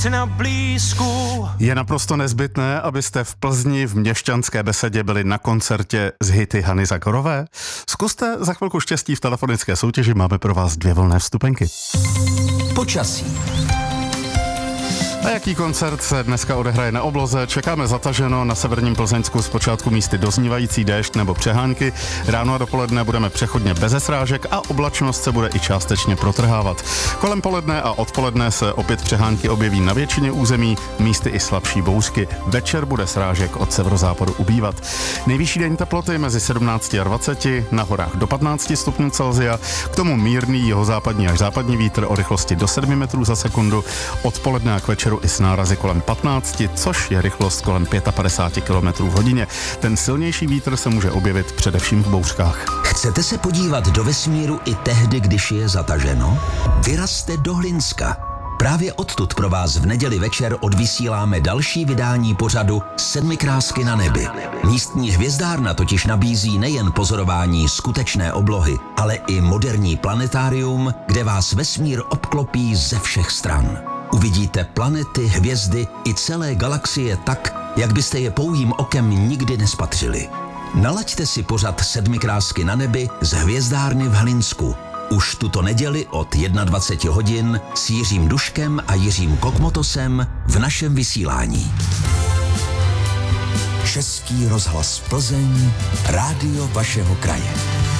na blízku. Je naprosto nezbytné, abyste v Plzni v Měšťanské besedě byli na koncertě s hity Hany Zakorové? Zkuste za chvilku štěstí v telefonické soutěži, máme pro vás 2 volné vstupenky. Počasí. A jaký koncert se dneska odehraje na obloze? Čekáme zataženo, na severním Plzeňsku zpočátku místy doznívající déšť nebo přehánky. Ráno a dopoledne budeme přechodně beze srážek a oblačnost se bude i částečně protrhávat. Kolem poledne a odpoledne se opět přehánky objeví na většině území, místy i slabší bouřky. Večer bude srážek od severozápadu ubývat. Nejvyšší denní teploty mezi 17 a 20, na horách do 15 stupňů Celsia. K tomu mírný jihozápadní až západní vítr o rychlosti do 7 metrů za sekundu. Odpoledne a k večeru i s nárazy kolem 15, což je rychlost kolem 55 km v hodině. Ten silnější vítr se může objevit především v bouřkách. Chcete se podívat do vesmíru i tehdy, když je zataženo? Vyrazte do Hlinska. Právě odtud pro vás v neděli večer odvysíláme další vydání pořadu Sedmikrásky na nebi. Místní hvězdárna totiž nabízí nejen pozorování skutečné oblohy, ale i moderní planetárium, kde vás vesmír obklopí ze všech stran. Uvidíte planety, hvězdy i celé galaxie tak, jak byste je pouhým okem nikdy nespatřili. Nalaďte si pořad Sedmikrásky na nebi z hvězdárny v Hlinsku. Už tuto neděli od 21 hodin s Jiřím Duškem a Jiřím Kokmotosem v našem vysílání. Český rozhlas Plzeň, rádio vašeho kraje.